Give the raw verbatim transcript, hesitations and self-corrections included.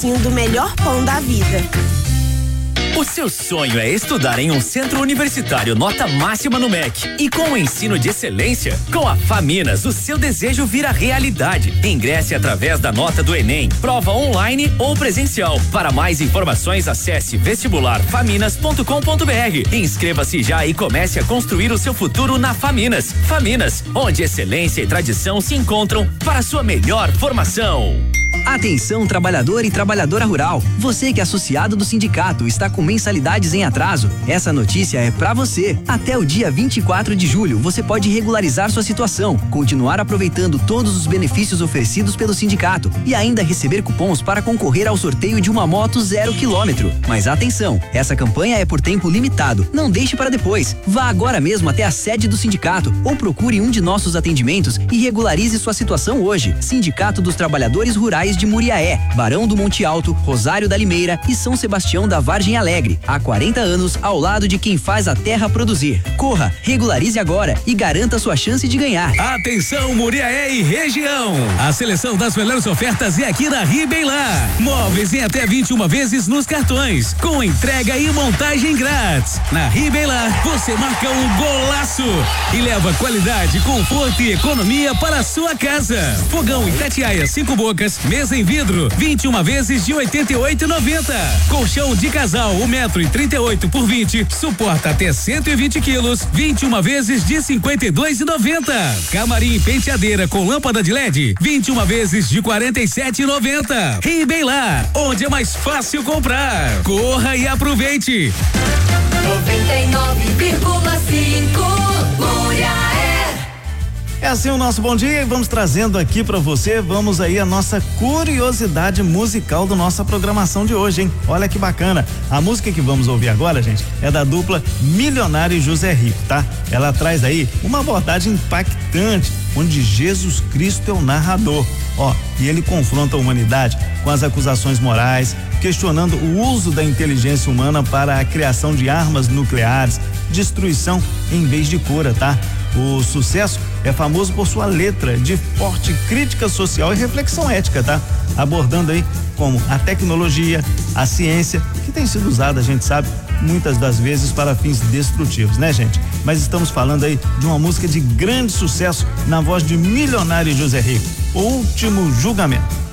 pedacinho do melhor pão da vida. O seu sonho é estudar em um centro universitário nota máxima no M E C e com o ensino de excelência? Com a Faminas, o seu desejo vira realidade. Ingresse através da nota do Enem, prova online ou presencial. Para mais informações, acesse vestibular faminas ponto com ponto br. Inscreva-se já e comece a construir o seu futuro na Faminas. Faminas, onde excelência e tradição se encontram para sua melhor formação. Atenção, trabalhador e trabalhadora rural. Você que é associado do sindicato está com mensalidades em atraso. Essa notícia é pra você. Até o dia vinte e quatro de julho, você pode regularizar sua situação, continuar aproveitando todos os benefícios oferecidos pelo sindicato e ainda receber cupons para concorrer ao sorteio de uma moto zero quilômetro. Mas atenção, essa campanha é por tempo limitado. Não deixe para depois. Vá agora mesmo até a sede do sindicato ou procure um de nossos atendimentos e regularize sua situação hoje. Sindicato dos Trabalhadores Rurais de Muriaé, Barão do Monte Alto, Rosário da Limeira e São Sebastião da Vargem Alegre. Há quarenta anos, ao lado de quem faz a terra produzir. Corra, regularize agora e garanta sua chance de ganhar. Atenção, Muriaé e região! A seleção das melhores ofertas é aqui na Ribeilar. Móveis em até vinte e uma vezes nos cartões, com entrega e montagem grátis. Na Ribeilar, você marca um golaço e leva qualidade, conforto e economia para a sua casa. Fogão em Tatiaia, cinco bocas, mesa em vidro, vinte e uma vezes de oitenta e oito e noventa. Colchão de casal, um metro e trinta e oito por vinte, suporta até cento e vinte quilos, vinte e uma vezes de cinquenta e dois e noventa. Camarim penteadeira com lâmpada de L E D, vinte e uma vezes de quarenta e sete e noventa. Ribeilar, onde é mais fácil comprar. Corra e aproveite. noventa e nove vírgula cinco Muriaé. É assim o nosso bom dia e vamos trazendo aqui pra você, vamos aí a nossa curiosidade musical da nossa programação de hoje, hein? Olha que bacana. A música que vamos ouvir agora, gente, é da dupla Milionário e José Rico, tá? Ela traz aí uma abordagem impactante, onde Jesus Cristo é o narrador, ó, e ele confronta a humanidade com as acusações morais, questionando o uso da inteligência humana para a criação de armas nucleares, destruição em vez de cura, tá? O sucesso é famoso por sua letra de forte crítica social e reflexão ética, tá? Abordando aí como a tecnologia, a ciência, que tem sido usada, a gente sabe, muitas das vezes para fins destrutivos, né, gente? Mas estamos falando aí de uma música de grande sucesso na voz de Milionário e José Rico, O Último Julgamento.